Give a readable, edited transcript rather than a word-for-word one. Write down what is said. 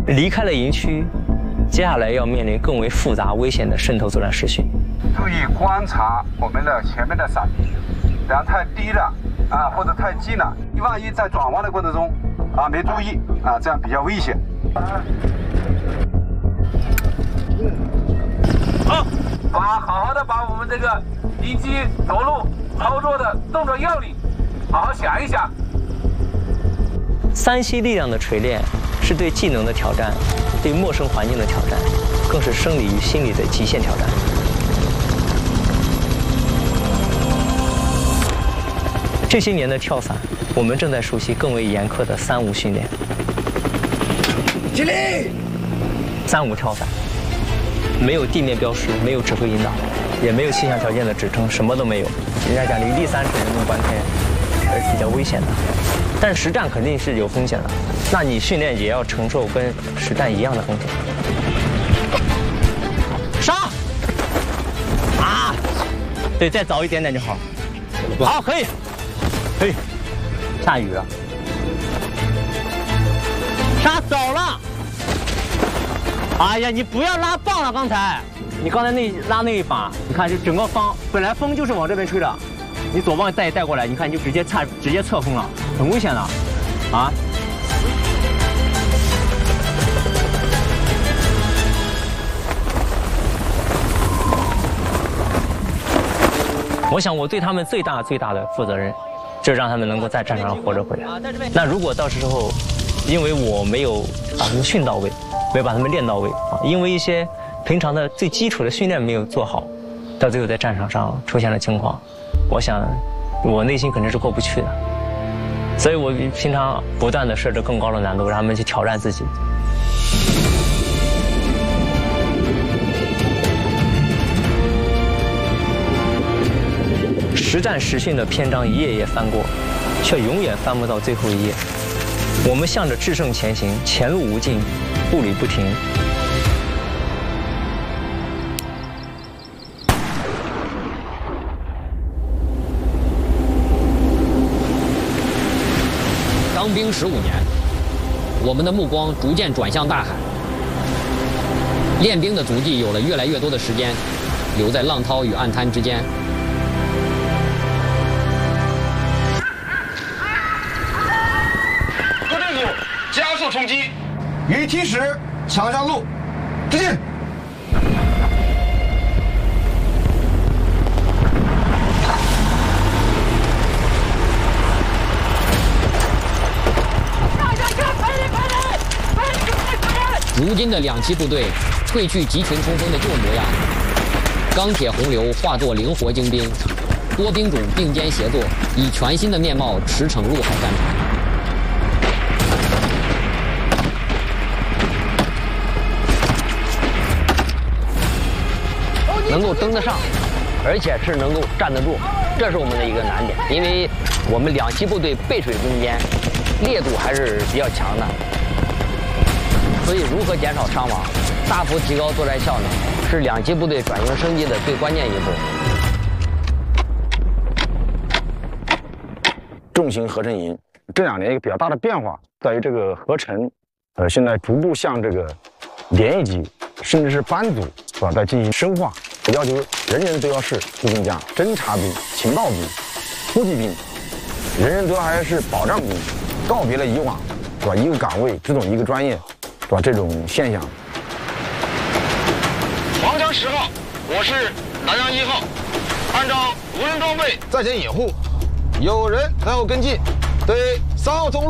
离开了营区，接下来要面临更为复杂、危险的渗透作战实训。 注意观察我们的前面的伞，然后太低了啊，或者太近了，万一在转弯的过程中啊没注意啊，这样比较危险。好好的把我们这个敌机着陆操作的动作要领好好想一想。 3C力量的锤炼是对技能的挑战，对陌生环境的挑战，更是生理与心理的极限挑战。这些年的跳伞，我们正在熟悉更为严苛的3无训练。 起立 ！3无跳伞，没有地面标识，没有指挥引导，也没有气象条件的支撑，什么都没有。人家讲离地3尺人命关天，还是比较危险的。但实战肯定是有风险的，那你训练也要承受跟实战一样的风险。上！啊！对，再早一点点就好。好，可以。可以。下雨了。杀走了！哎呀，你不要拉棒了，刚才，你刚才拉那一把，你看这整个方，本来风就是往这边吹的，你左棒带过来，你看你就直接侧风了，很危险的，啊！我想我对他们最大的负责任，就是让他们能够在战场上活着回来。那如果到时候，因为我没有把他们训到位，没有把他们练到位啊，因为一些平常的最基础的训练没有做好，到最后在战场上出现了情况，我想我内心肯定是过不去的。所以我平常不断的设置更高的难度，让他们去挑战自己。实战实训的篇章一页页翻过，却永远翻不到最后一页。我们向着制胜前行，前路无尽，步履不停。 当兵15年，我们的目光逐渐转向大海。练兵的足迹有了越来越多的时间留在浪涛与岸滩之间。 各队组加速冲击，于梯时抢上路，直进。 如今的2栖部队褪去集群冲锋的旧模样，钢铁洪流化作灵活精兵，多兵种并肩协作，以全新的面貌驰骋陆海战场。 能够登得上，而且是能够站得住，这是我们的一个难点。因为我们2栖部队背水攻坚，烈度还是比较强的。所以，如何减少伤亡，大幅提高作战效能，是2栖部队转型升级的最关键一步。 重型合成营这2年一个比较大的变化，在于这个合成，现在逐步向这个连一级，甚至是班组，是吧，在进行深化，要求人人都要是步兵将、侦察兵、情报兵、突击兵，人人都还是保障兵，告别了以往，是吧，一个岗位只懂一个专业。是吧？这种现象。 黄江10号，我是南阳1号，按照无人装备在前掩护，有人在后跟进，对3号通路。